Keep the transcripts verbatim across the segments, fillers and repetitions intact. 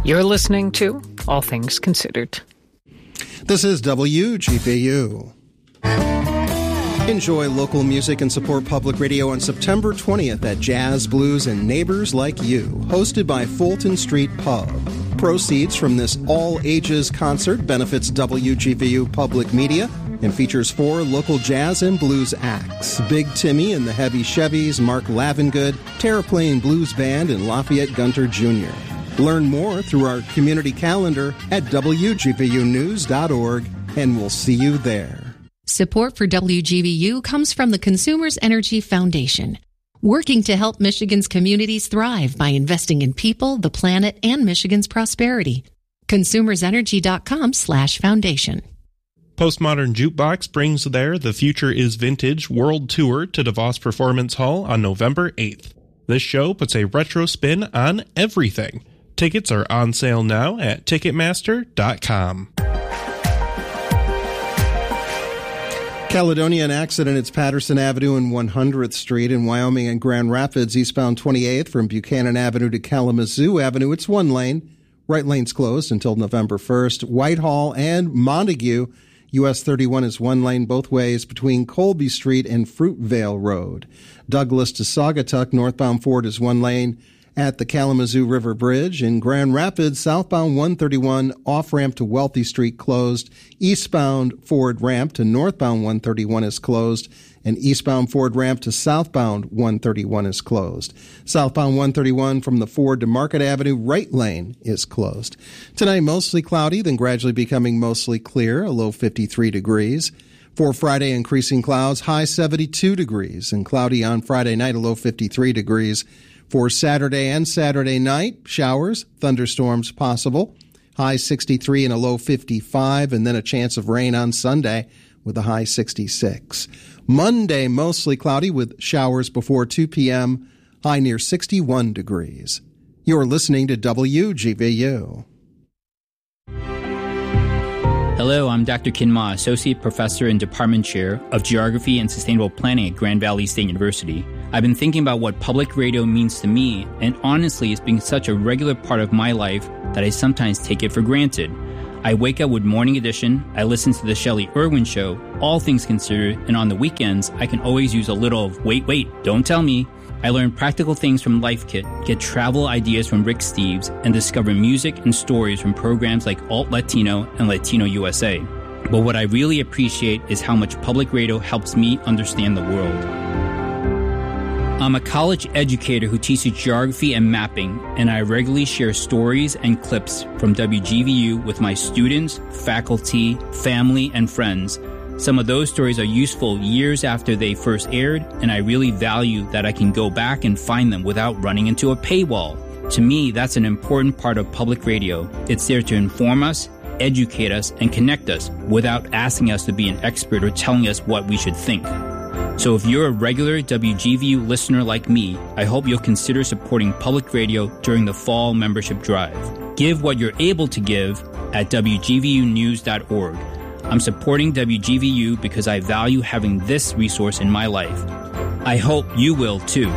You're listening to All Things Considered. This is W G B U. Enjoy local music and support public radio on September twentieth at Jazz, Blues, and Neighbors Like You, hosted by Fulton Street Pub. Proceeds from this all-ages concert benefits W G B U Public Media and features four local jazz and blues acts: Big Timmy and the Heavy Chevys, Mark Lavengood, Terraplane Blues Band, and Lafayette Gunter Junior Learn more through our community calendar at W G B U news dot org, and we'll see you there. Support for W G B U comes from the Consumers Energy Foundation, working to help Michigan's communities thrive by investing in people, the planet, and Michigan's prosperity. consumers energy dot com slash foundation. Postmodern Jukebox brings their The Future is Vintage World Tour to DeVos Performance Hall on November eighth. This show puts a retro spin on everything. Tickets are on sale now at ticketmaster dot com. Caledonia, an accident. It's Patterson Avenue and one hundredth Street in Wyoming and Grand Rapids, eastbound twenty-eighth from Buchanan Avenue to Kalamazoo Avenue. It's one lane. Right lane's closed until November first. Whitehall and Montague, U S thirty-one is one lane both ways between Colby Street and Fruitvale Road. Douglas to Saugatuck, northbound Ford is one lane at the Kalamazoo River Bridge. In Grand Rapids, southbound one thirty-one off-ramp to Wealthy Street closed. Eastbound Ford ramp to northbound one thirty-one is closed, and eastbound Ford ramp to southbound one thirty-one is closed. Southbound one thirty-one from the Ford to Market Avenue right lane is closed. Tonight, mostly cloudy, then gradually becoming mostly clear, a low fifty-three degrees. For Friday, increasing clouds, high seventy-two degrees, and cloudy on Friday night, a low fifty-three degrees. For Saturday and Saturday night, showers, thunderstorms possible, high sixty-three and a low fifty-five, and then a chance of rain on Sunday with a high sixty-six. Monday, mostly cloudy with showers before two p.m., high near sixty-one degrees. You're listening to W G B U. Hello, I'm Doctor Kin Ma, Associate Professor and Department Chair of Geography and Sustainable Planning at Grand Valley State University. I've been thinking about what public radio means to me, and honestly, it's been such a regular part of my life that I sometimes take it for granted. I wake up with Morning Edition, I listen to the Shelley Irwin Show, All Things Considered, and on the weekends, I can always use a little of Wait, Wait, Don't Tell Me. I learn practical things from Life Kit, get travel ideas from Rick Steves, and discover music and stories from programs like Alt Latino and Latino U S A. But what I really appreciate is how much public radio helps me understand the world. I'm a college educator who teaches geography and mapping, and I regularly share stories and clips from W G V U with my students, faculty, family, and friends. Some of those stories are useful years after they first aired, and I really value that I can go back and find them without running into a paywall. To me, that's an important part of public radio. It's there to inform us, educate us, and connect us without asking us to be an expert or telling us what we should think. So if you're a regular W G V U listener like me, I hope you'll consider supporting public radio during the fall membership drive. Give what you're able to give at W G V U news dot org. I'm supporting W G V U because I value having this resource in my life. I hope you will too.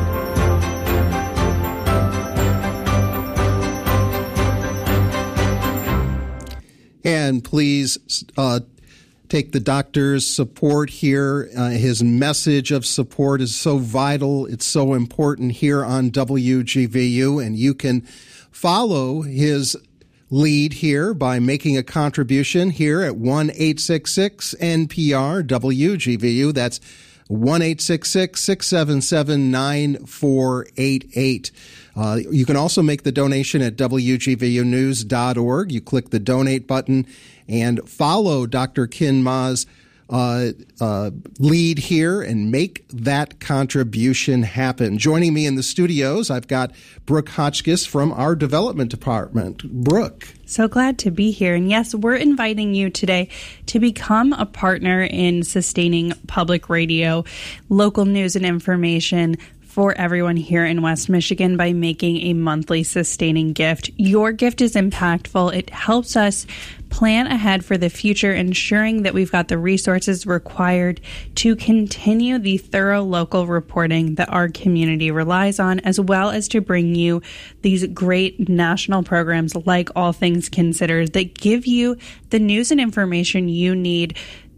And please uh, take the doctor's support here. Uh, his message of support is so vital. It's so important here on W G V U, and you can follow his lead here by making a contribution here at one eight six six N P R W G V U. That's one eight six six, six seven seven, nine four eight eight. Uh, you can also make the donation at W G V U news dot org. You click the donate button and follow Doctor Kin Ma's uh, uh, lead here and make that contribution happen. Joining me in the studios, I've got Brooke Hotchkiss from our development department. Brooke. So glad to be here. And yes, we're inviting you today to become a partner in sustaining public radio, local news and information for everyone here in West Michigan by making a monthly sustaining gift. Your gift is impactful. It helps us plan ahead for the future, ensuring that we've got the resources required to continue the thorough local reporting that our community relies on, as well as to bring you these great national programs like All Things Considered that give you the news and information you need,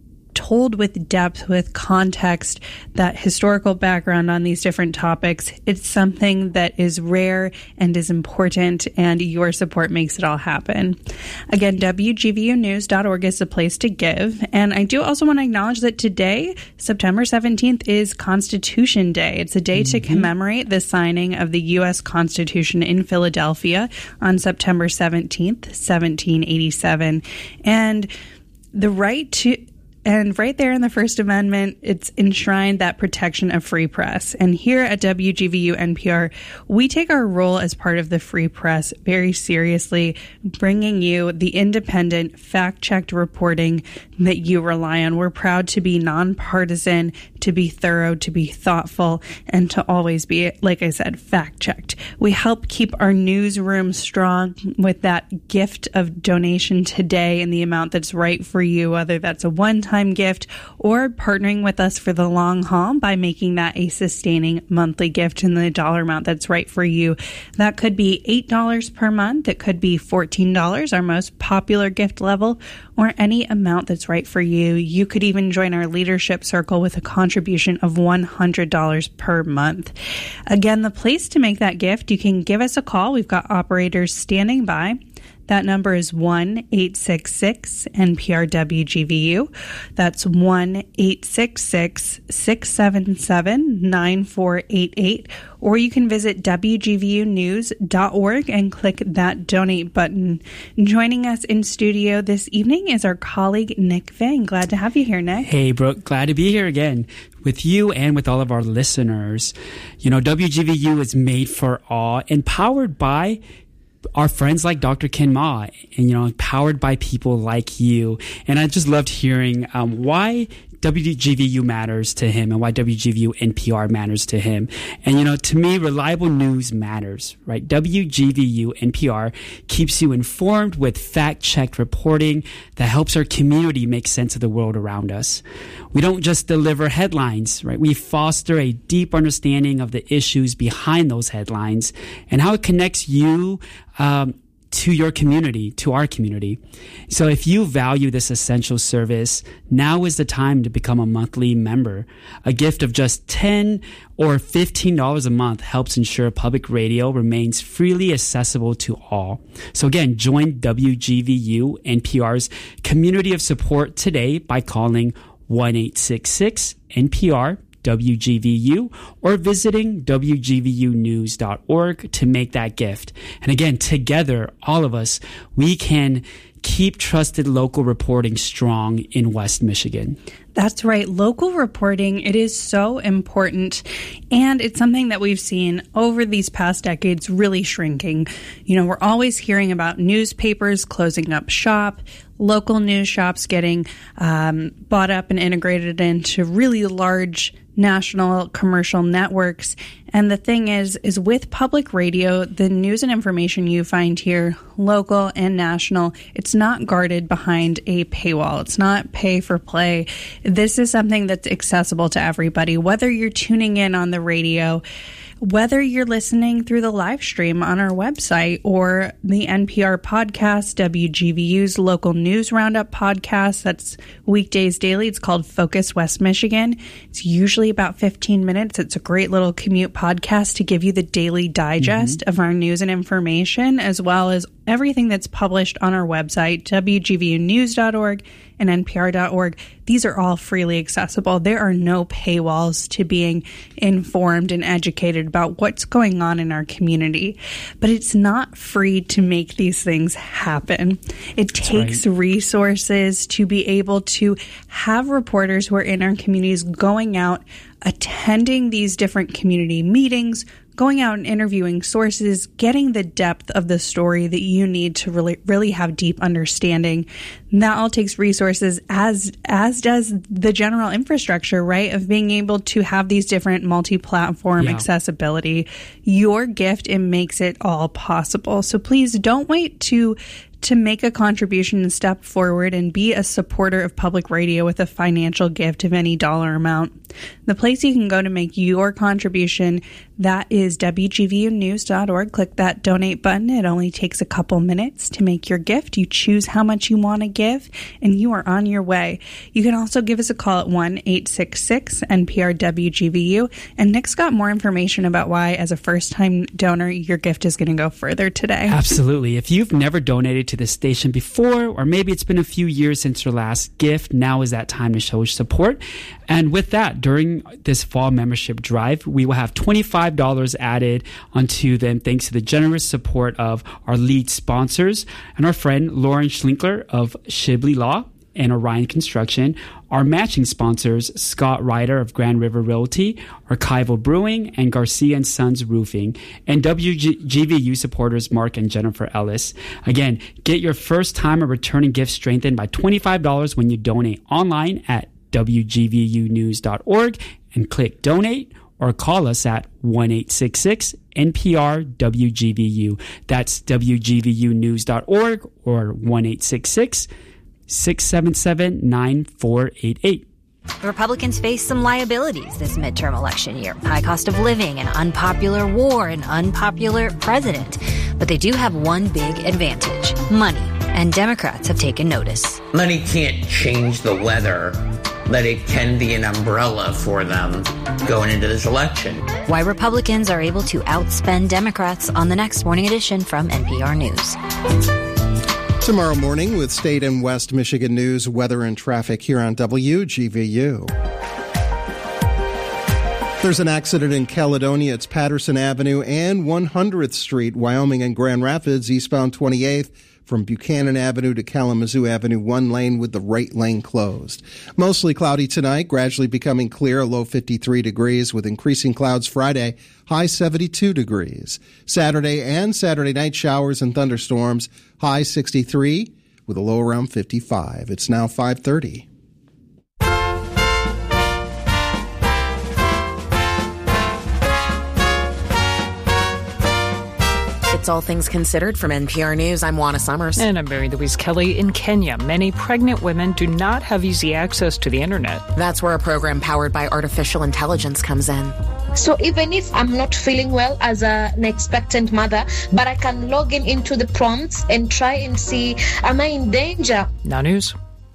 told with depth, with context, that historical background on these different topics. It's something that is rare and is important, and your support makes it all happen. Again, W G V U news dot org is the place to give. And I do also want to acknowledge that today, September seventeenth, is Constitution Day. It's a day mm-hmm. to commemorate the signing of the U S Constitution in Philadelphia on September seventeenth, seventeen eighty-seven. And the right to And right there in the First Amendment, it's enshrined that protection of free press. And here at W G V U N P R, we take our role as part of the free press very seriously, bringing you the independent, fact-checked reporting that you rely on. We're proud to be nonpartisan, to be thorough, to be thoughtful, and to always be, like I said, fact-checked. We help keep our newsroom strong with that gift of donation today in the amount that's right for you, whether that's a one-time gift or partnering with us for the long haul by making that a sustaining monthly gift in the dollar amount that's right for you. That could be eight dollars per month. It could be fourteen dollars, our most popular gift level, or any amount that's right for you. You could even join our leadership circle with a contribution of one hundred dollars per month. Again, the place to make that gift, you can give us a call. We've got operators standing by. That number is one eight six six N P R W G V U. That's one eight six six, six seven seven, nine four eight eight. Or you can visit W G V U news dot org and click that donate button. Joining us in studio this evening is our colleague Nick Vang. Glad to have you here, Nick. Hey, Brooke. Glad to be here again with you and with all of our listeners. You know, W G V U is made for all and powered by our friends like Doctor Ken Ma, and, you know, powered by people like you. And I just loved hearing um, why W G V U matters to him and why W G V U N P R matters to him. And, you know, to me, reliable news matters, right? W G V U N P R keeps you informed with fact-checked reporting that helps our community make sense of the world around us. We don't just deliver headlines, right? We foster a deep understanding of the issues behind those headlines and how it connects you um, to your community, to our community. So if you value this essential service, now is the time to become a monthly member. A gift of just ten or fifteen dollars a month helps ensure public radio remains freely accessible to all. So again, join W G V U N P R's community of support today by calling one eight six six N P R W G V U or visiting W G V U news dot org to make that gift. And again, together, all of us, we can keep trusted local reporting strong in West Michigan. That's right. Local reporting, it is so important. And it's something that we've seen over these past decades really shrinking. You know, we're always hearing about newspapers closing up shop, local news shops getting um, bought up and integrated into really large national commercial networks. And the thing is, is with public radio, the news and information you find here, local and national, it's not guarded behind a paywall. It's not pay for play. This is something that's accessible to everybody, whether you're tuning in on the radio, whether you're listening through the live stream on our website or the N P R podcast, W G V U's local news roundup podcast, that's weekdays daily. It's called Focus West Michigan. It's usually about fifteen minutes. It's a great little commute podcast to give you the daily digest mm-hmm. of our news and information, as well as everything that's published on our website, W G V U news dot org and N P R dot org. These are all freely accessible. There are no paywalls to being informed and educated about what's going on in our community. But it's not free to make these things happen. It That's takes right. resources to be able to have reporters who are in our communities going out, attending these different community meetings, going out and interviewing sources, getting the depth of the story that you need to really, really have deep understanding. And that all takes resources, as as does the general infrastructure, right, of being able to have these different multi-platform yeah. accessibility. Your gift, it makes it all possible. So please don't wait to to make a contribution and step forward and be a supporter of public radio with a financial gift of any dollar amount. The place you can go to make your contribution, that is W G V U news dot org. Click that donate button. It only takes a couple minutes to make your gift. You choose how much you want to give, and you are on your way. You can also give us a call at one eight six six N P R W G V U. And Nick's got more information about why, as a first-time donor, your gift is going to go further today. Absolutely. If you've never donated to this station before, or maybe it's been a few years since your last gift, now is that time to show support. And with that, during this fall membership drive, we will have twenty-five dollars added onto them thanks to the generous support of our lead sponsors and our friend Lauren Schlinkler of Shibley Law and Orion Construction, our matching sponsors, Scott Ryder of Grand River Realty, Archival Brewing, and Garcia and Sons Roofing, and W G V U supporters Mark and Jennifer Ellis. Again, get your first time or returning gift strengthened by twenty-five dollars when you donate online at W G V U news dot org and click donate, or call us at one eight six six N P R W G V U. That's W G V U news dot org or one eight six six six seven seven nine four eight eight. Republicans face some liabilities this midterm election year. High cost of living, an unpopular war, an unpopular president. But they do have one big advantage: money. And Democrats have taken notice. Money can't change the weather, but it can be an umbrella for them going into this election. Why Republicans are able to outspend Democrats on the next Morning Edition from N P R News. Tomorrow morning with State and West Michigan news, weather, and traffic here on W G V U. There's an accident in Caledonia. It's Patterson Avenue and one hundredth Street, Wyoming and Grand Rapids, eastbound twenty-eighth. From Buchanan Avenue to Kalamazoo Avenue, one lane with the right lane closed. Mostly cloudy tonight, gradually becoming clear, low fifty-three degrees with increasing clouds Friday, high seventy-two degrees. Saturday and Saturday night showers and thunderstorms, high sixty-three with a low around fifty-five. It's now five thirty. It's All Things Considered from N P R News. I'm Juana Summers. And I'm Mary Louise Kelly. In Kenya, many pregnant women do not have easy access to the internet. That's where a program powered by artificial intelligence comes in. So even if I'm not feeling well as a, an expectant mother, but I can log in into the prompts and try and see, am I in danger? Now news.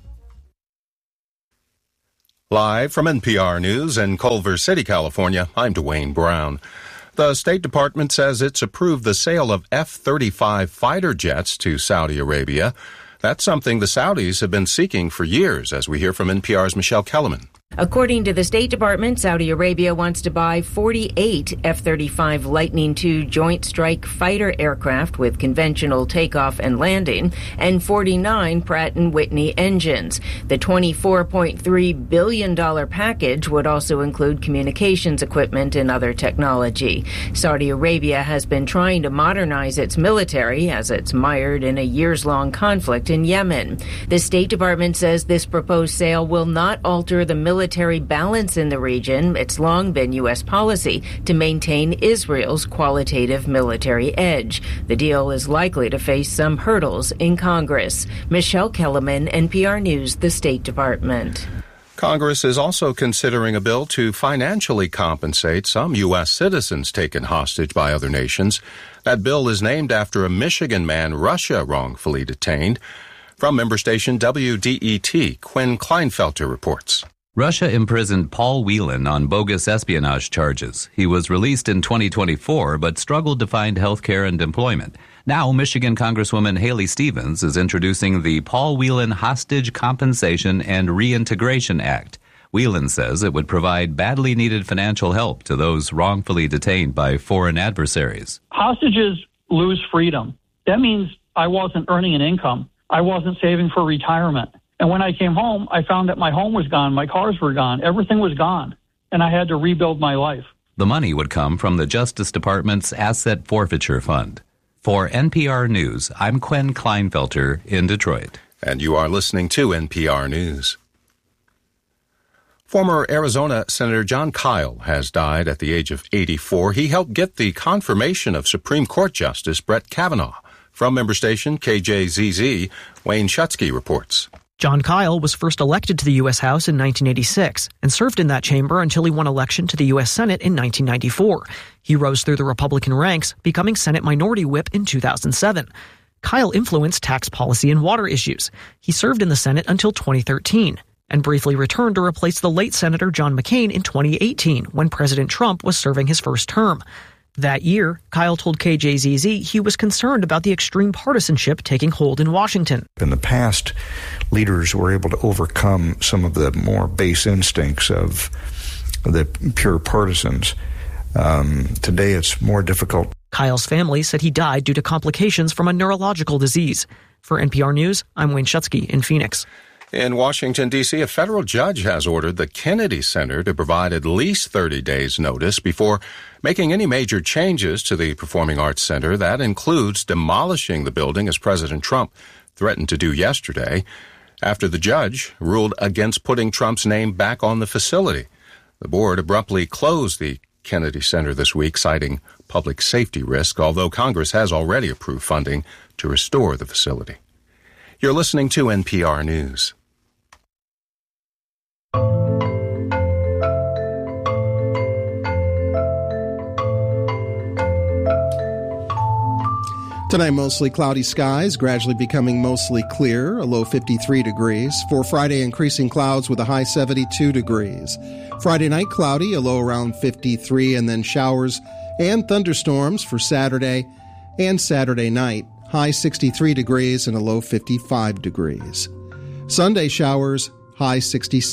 Live from N P R News in Culver City, California, I'm Dwayne Brown. The State Department says it's approved the sale of F thirty-five fighter jets to Saudi Arabia. That's something the Saudis have been seeking for years, as we hear from N P R's Michelle Kellerman. According to the State Department, Saudi Arabia wants to buy forty-eight F thirty-five Lightning two Joint Strike Fighter aircraft with conventional takeoff and landing and forty-nine Pratt and Whitney engines. The twenty-four point three billion dollars package would also include communications equipment and other technology. Saudi Arabia has been trying to modernize its military as it's mired in a years-long conflict in Yemen. The State Department says this proposed sale will not alter the military military balance in the region. It's long been U S policy to maintain Israel's qualitative military edge. The deal is likely to face some hurdles in Congress. Michelle Kellerman, N P R News, the State Department. Congress is also considering a bill to financially compensate some U S citizens taken hostage by other nations. That bill is named after a Michigan man Russia wrongfully detained. From member station W D E T, Quinn Kleinfelter reports. Russia imprisoned Paul Whelan on bogus espionage charges. He was released in twenty twenty-four, but struggled to find health care and employment. Now, Michigan Congresswoman Haley Stevens is introducing the Paul Whelan Hostage Compensation and Reintegration Act. Whelan says it would provide badly needed financial help to those wrongfully detained by foreign adversaries. Hostages lose freedom. That means I wasn't earning an income. I wasn't saving for retirement. And when I came home, I found that my home was gone, my cars were gone, everything was gone, and I had to rebuild my life. The money would come from the Justice Department's Asset Forfeiture Fund. For N P R News, I'm Quinn Kleinfelter in Detroit. And you are listening to N P R News. Former Arizona Senator Jon Kyl has died at the age of eighty-four. He helped get the confirmation of Supreme Court Justice Brett Kavanaugh. From member station K J Z Z, Wayne Schutzke reports. John Kyle was first elected to the U S House in nineteen eighty-six and served in that chamber until he won election to the U S Senate in nineteen ninety-four. He rose through the Republican ranks, becoming Senate Minority Whip in two thousand seven. Kyle influenced tax policy and water issues. He served in the Senate until twenty thirteen and briefly returned to replace the late Senator John McCain in twenty eighteen when President Trump was serving his first term. That year, Kyle told K J Z Z he was concerned about the extreme partisanship taking hold in Washington. In the past, leaders were able to overcome some of the more base instincts of the pure partisans. Um, today, it's more difficult. Kyle's family said he died due to complications from a neurological disease. For N P R News, I'm Wayne Schutzke in Phoenix. In Washington, D C, a federal judge has ordered the Kennedy Center to provide at least thirty days' notice before making any major changes to the Performing Arts Center. That includes demolishing the building, as President Trump threatened to do yesterday, after the judge ruled against putting Trump's name back on the facility. The board abruptly closed the Kennedy Center this week, citing public safety risk, although Congress has already approved funding to restore the facility. You're listening to N P R News. Tonight, mostly cloudy skies, gradually becoming mostly clear, a low fifty-three degrees. For Friday, increasing clouds with a high seventy-two degrees. Friday night, cloudy, a low around fifty-three, and then showers and thunderstorms for Saturday and Saturday night. High sixty-three degrees and a low fifty-five degrees. Sunday, showers, high sixty-six.